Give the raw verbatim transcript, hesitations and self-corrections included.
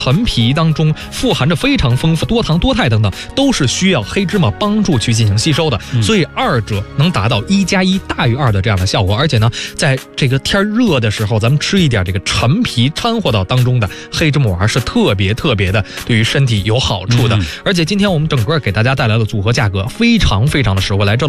陈皮当中富含着非常丰富多糖多肽等等，都是需要黑芝麻帮助去进行吸收的， 嗯、 所以二者能达到一加一大于二的这样的效果。而且呢，在这个天热的时候，咱们吃一点这个陈皮掺和到当中的黑芝麻丸是特别特别的对于身体有好处的。嗯、而且今天我们整个给大家带来的组合价格非常非常的实惠，来这。